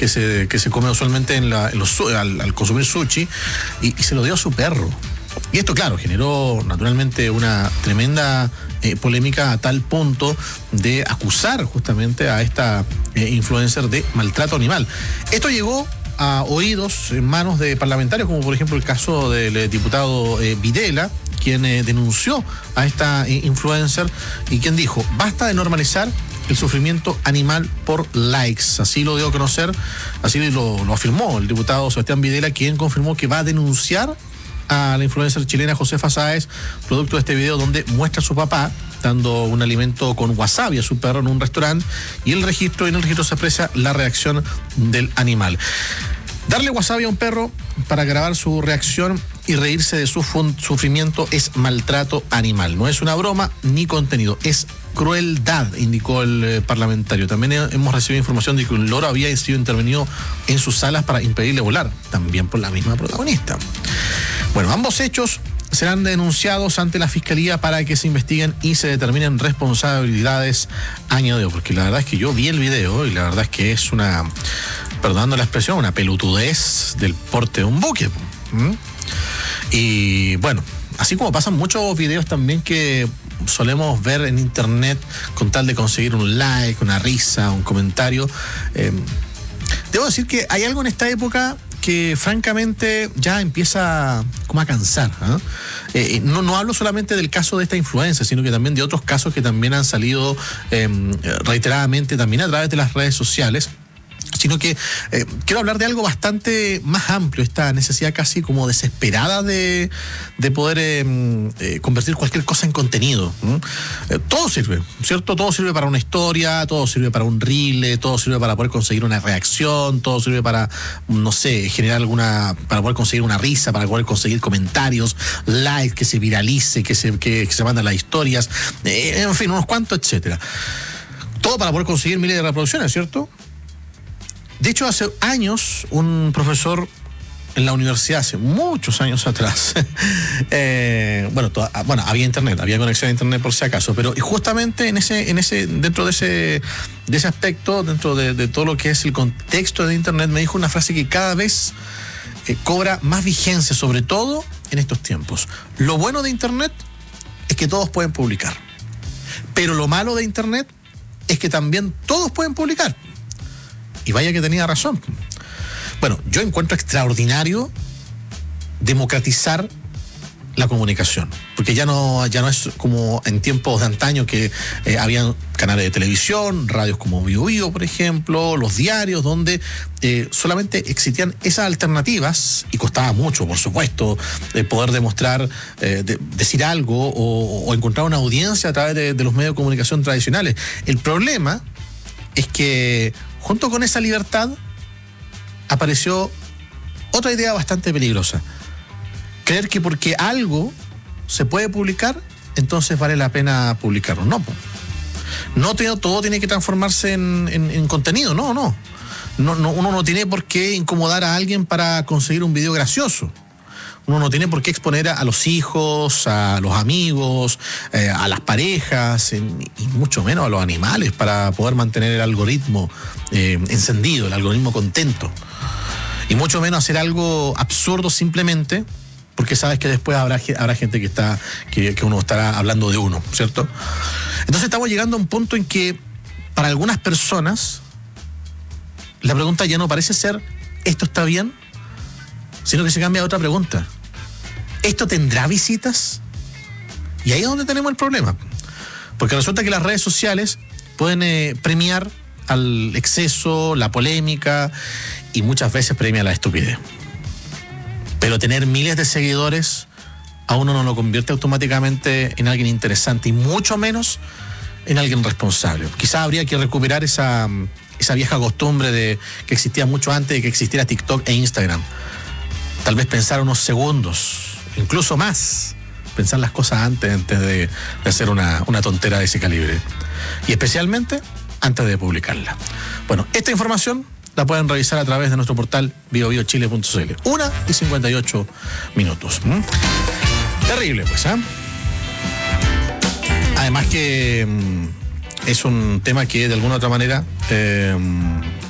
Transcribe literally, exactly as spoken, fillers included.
que se, que se come usualmente en la, en los, al, al consumir sushi, y, y se lo dio a su perro. Y esto, claro, generó naturalmente una tremenda eh, polémica a tal punto de acusar justamente a esta eh, influencer de maltrato animal. Esto llegó a oídos, en manos de parlamentarios, como por ejemplo el caso del eh, diputado eh, Videla, quien eh, denunció a esta eh, influencer y quien dijo: basta de normalizar el sufrimiento animal por likes. Así lo dio a conocer, así lo, lo afirmó el diputado Sebastián Videla, quien confirmó que va a denunciar a la influencer chilena Josefa Sáez, producto de este video donde muestra a su papá dando un alimento con wasabi a su perro en un restaurante, y el registro, y en el registro se aprecia la reacción del animal. Darle wasabi a un perro para grabar su reacción y reírse de su sufrimiento es maltrato animal. No es una broma ni contenido, es crueldad, indicó el eh, parlamentario. También he, hemos recibido información de que un loro había sido intervenido en sus alas para impedirle volar, también por la misma protagonista. Bueno, ambos hechos serán denunciados ante la Fiscalía para que se investiguen y se determinen responsabilidades, añadió, porque la verdad es que yo vi el video y la verdad es que es una, perdonando la expresión, una pelotudez del porte de un buque. ¿Mm? Y bueno, así como pasan muchos videos también que solemos ver en internet con tal de conseguir un like, una risa, un comentario, eh, debo decir que hay algo en esta época que francamente ya empieza como a cansar, ¿eh? Eh, no, no hablo solamente del caso de esta influencia, sino que también de otros casos que también han salido eh, reiteradamente también a través de las redes sociales, sino que eh, quiero hablar de algo bastante más amplio, esta necesidad casi como desesperada de, de poder eh, eh, convertir cualquier cosa en contenido. ¿eh? Todo sirve, ¿cierto? Todo sirve para una historia, todo sirve para un reel, todo sirve para poder conseguir una reacción, todo sirve para, no sé, generar alguna, para poder conseguir una risa, para poder conseguir comentarios, likes, que se viralice, que se, que, que se mandan las historias, eh, en fin, unos cuantos, etcétera. Todo para poder conseguir miles de reproducciones, ¿cierto? De hecho, hace años, un profesor en la universidad, hace muchos años atrás, eh, bueno, toda, bueno, había internet, había conexión a internet por si acaso, pero justamente en ese, en ese, dentro de ese, de ese aspecto, dentro de, de todo lo que es el contexto de internet, me dijo una frase que cada vez eh, cobra más vigencia, sobre todo en estos tiempos. Lo bueno de internet es que todos pueden publicar, pero lo malo de internet es que también todos pueden publicar. Y vaya que tenía razón. Bueno, yo encuentro extraordinario democratizar la comunicación, porque ya no, ya no es como en tiempos de antaño que eh, habían canales de televisión, radios como Bio Bio, por ejemplo, los diarios, donde eh, solamente existían esas alternativas y costaba mucho, por supuesto, eh, poder demostrar, eh, de, decir algo o, o encontrar una audiencia a través de, de los medios de comunicación tradicionales. El problema es que junto con esa libertad apareció otra idea bastante peligrosa. Creer que porque algo se puede publicar, entonces vale la pena publicarlo. No, no te, todo tiene que transformarse en, en, en contenido, no, no. No, no. Uno no tiene por qué incomodar a alguien para conseguir un video gracioso. Uno no tiene por qué exponer a, a los hijos, a los amigos, eh, a las parejas, en, y mucho menos a los animales, para poder mantener el algoritmo eh, encendido, el algoritmo contento. Y mucho menos hacer algo absurdo simplemente porque sabes que después habrá, habrá gente que, está, que, que uno estará hablando de uno, ¿cierto? Entonces estamos llegando a un punto en que para algunas personas la pregunta ya no parece ser ¿esto está bien?, sino que se cambia a otra pregunta. ¿Esto tendrá visitas? Y ahí es donde tenemos el problema. Porque resulta que las redes sociales pueden eh, premiar al exceso, la polémica, y muchas veces premia la estupidez. Pero tener miles de seguidores a uno no lo convierte automáticamente en alguien interesante, y mucho menos en alguien responsable. Quizás habría que recuperar esa, esa vieja costumbre de que existía mucho antes de que existiera TikTok e Instagram. Tal vez pensar unos segundos, incluso más, pensar las cosas antes, antes de, de hacer una, una tontera de ese calibre. Y especialmente antes de publicarla. Bueno, esta información la pueden revisar a través de nuestro portal bio bio chile punto c l. Una y cincuenta y ocho minutos. ¿Mm? Terrible, pues, ¿eh? Además que mm, es un tema que de alguna u otra manera... Eh,